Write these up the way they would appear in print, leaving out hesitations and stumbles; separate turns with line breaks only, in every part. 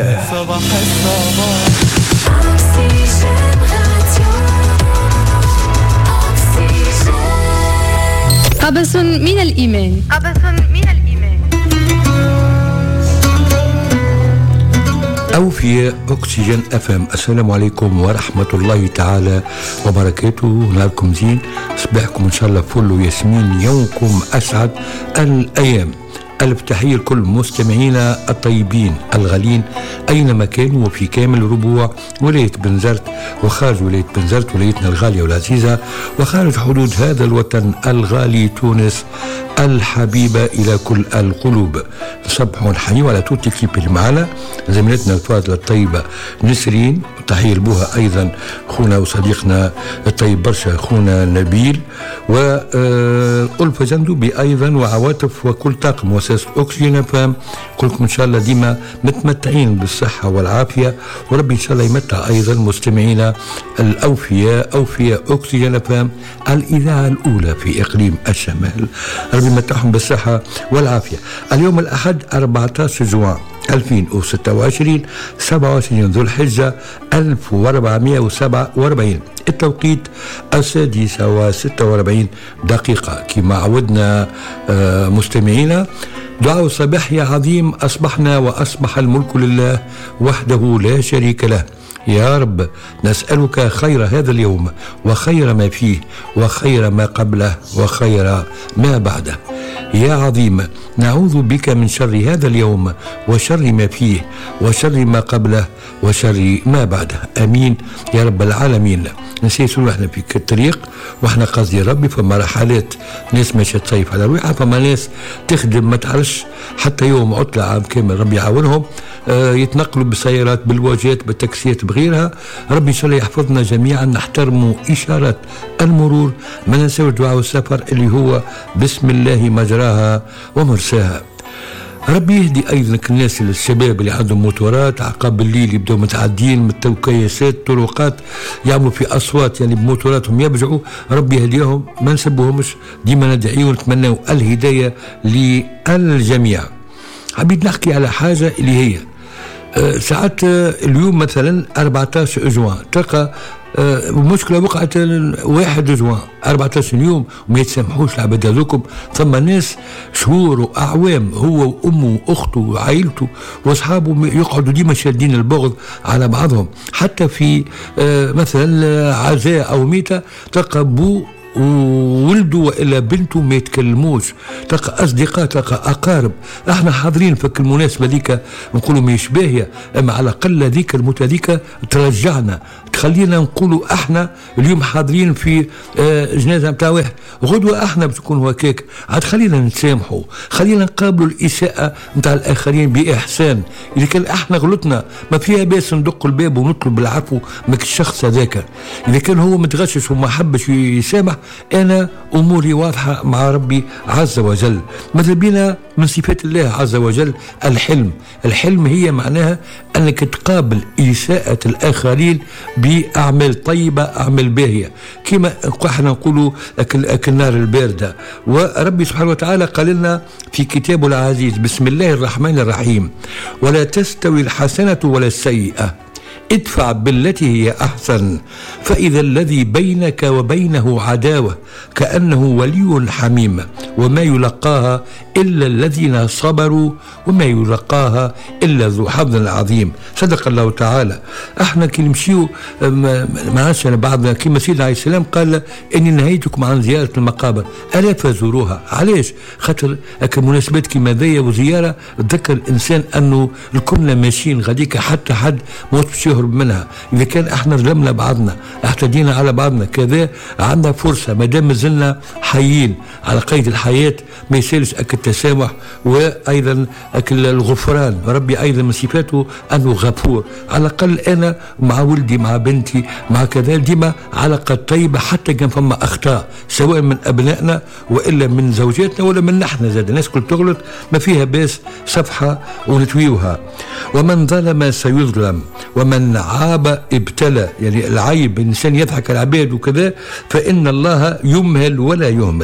صباح الصباح
قبس من الإيمان.
أوفياء أكسجين أفهم. السلام عليكم ورحمة الله تعالى وبركاته. نهاركم زين، صباحكم إن شاء الله فل وياسمين، يومكم أسعد الأيام. ألف تحية لكل مستمعينا الطيبين الغالين أينما كانوا وفي كامل ربوع ولاية بنزرت وخارج ولاية بنزرت، ولايتنا الغالية والعزيزة، وخارج حدود هذا الوطن الغالي تونس الحبيبة إلى كل القلوب. نصبحوا ونحيوا على توت الكيب اللي معنا، زميلتنا الفاضلة الطيبة نسرين، تحية لبوها أيضا خونا وصديقنا الطيب برشا خونا نبيل، وألفة جندوبي أيضا، وعواطف وكل طاقم مؤسسة أكسجين فام. كلكم إن شاء الله ديما متمتعين بالصحة والعافية، وربي إن شاء الله يمتع أيضا مستمعينا الأوفياء أوفياء أكسجين فام الإذاعة الأولى في إقليم الشمال. ربي يمتعهم بالصحة والعافية. اليوم الأحد 14 جوان 2026 27 ذو الحجة 1447، التوقيت 6:46 كما عودنا مستمعينا. دعاء الصباح يا عظيم، أصبحنا وأصبح الملك لله وحده لا شريك له. يا رب نسألك خير هذا اليوم وخير ما فيه وخير ما قبله وخير ما بعده. يا عظيم نعوذ بك من شر هذا اليوم وشر ما فيه وشر ما قبله وشر ما بعده. امين يا رب العالمين. نسيسوا احنا في الطريق واحنا قصدي ربي، فما رحلات ناس ماشيه تصيف على روحها، فما ناس تخدم ما تعرفش حتى يوم عطله عام كامل، ربي يعاونهم، يتنقلوا بالسيارات بالواجهات بالتاكسيات بغيرها. ربي ان شاء الله يحفظنا جميعا، نحترموا اشارات المرور، ما ننساوش دعاء السفر اللي هو بسم الله مجراها ومرساها. ربي يهدي ايضا الناس الشباب اللي عندهم موتورات عقاب الليل يبداو متعدين من التوكيسات طرقات، يعملوا في اصوات يعني بموتوراتهم يبجعوا. ربي يهديهم، ما نسبوهمش، ديما ندعيو ونتمنوا الهدايه للجميع. حبيت نحكي على حاجه اللي هي ساعات اليوم مثلا 14 جوان تلقى المشكله وقعت 1 جوان 14 يوم وما يتسامحوش العباد هذوكم. ثم ناس شهور واعوام هو وامه واخته وعائلته واصحابه يقعدوا ديما شادين البغض على بعضهم، حتى في مثلا عزاء او ميته تلقى بو وولده والا بنته ما يتكلموش، تلقى اصدقاء تلقى اقارب. احنا حاضرين في المناسبه ذيك نقولوا مش باهيه، اما على الاقل ذيك الموتة ذيك ترجعنا، تخلينا نقولوا احنا اليوم حاضرين في جنازه نتاع واحد، غدوه احنا باش نكونوا هكاك. عاد خلينا نتسامحوا، خلينا نقابلوا الاساءه نتاع الاخرين باحسان. اذا كان احنا غلطنا ما فيها باس ندق الباب ونطلب العفو من الشخص هذاك. اذا كان هو متغشش وما حبش يسامح، أنا أموري واضحة مع ربي عز وجل. ماذا بينا من صفات الله عز وجل الحلم. الحلم هي معناها أنك تقابل إساءة الآخرين بأعمال طيبة، أعمال باهية، كما احنا نقولوا النار الباردة. وربي سبحانه وتعالى قال لنا في كتابه العزيز بسم الله الرحمن الرحيم: ولا تستوي الحسنة ولا السيئة، ادفع بالتي هي أحسن، فإذا الذي بينك وبينه عداوة كأنه ولي حميم، وما يلقاها إلا الذين صبروا وما يلقاها إلا ذو حظ عظيم. صدق الله تعالى. احنا كي نمشيو معاش بعضنا كما سيدنا عليه السلام قال إني نهيتكم عن زيارة المقابر ألا فزوروها. علاش؟ خاطر كمناسبات كما ذي وزيارة تذكر الإنسان أنه كنا ماشيين غاديك حتى حد موت باش يهرب منها. إذا كان احنا ظلمنا بعضنا اعتدينا على بعضنا كذا، عندنا فرصة ما دام زلنا حيين على قيد الحياة ما يسالش التسامح وأيضا الغفران. ربي أيضا من صفاته أنه غفور. على الأقل أنا مع ولدي مع بنتي مع كذا ديما علاقة طيبة، حتى كان فما أخطاء سواء من أبنائنا وإلا من زوجاتنا ولا من نحن زاد، الناس كل تغلط ما فيها باس صفحة ونتويوها. ومن ظلم سيظلم ومن عاب ابتلى، يعني العيب الإنسان يضحك على العباد وكذا، فإن الله يمهل ولا يهمل.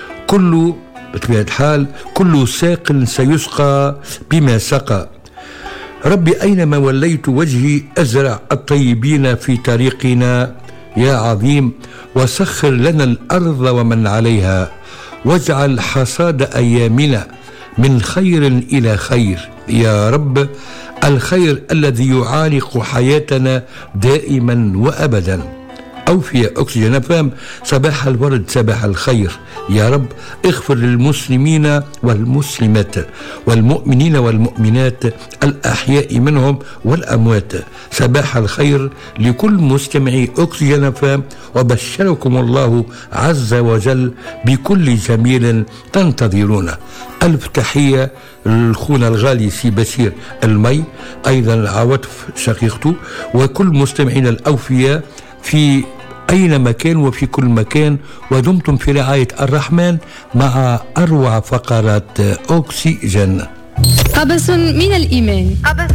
كل بطبيعة الحال كل ساق سيسقى بما سقى. ربي أينما وليت وجهي أزرع الطيبين في طريقنا يا عظيم، وسخر لنا الأرض ومن عليها، واجعل حصاد أيامنا من خير إلى خير يا رب، الخير الذي يعانق حياتنا دائما وأبدا. أوفياء أكسجين فام، صباح الورد صباح الخير يا رب، اغفر للمسلمين والمسلمات والمؤمنين والمؤمنات الأحياء منهم والأموات، صباح الخير لكل مستمعي أكسجين فام، وبشركم الله عز وجل بكل جميل تنتظرونه. ألف تحية للخونا الغالي سي بشير المي، أيضا عواطف شقيقته، وكل مستمعين الأوفياء في أين مكان وفي كل مكان، ودمتم في رعاية الرحمن مع أروع فقرات أكسجين.
قبس من الإيمان.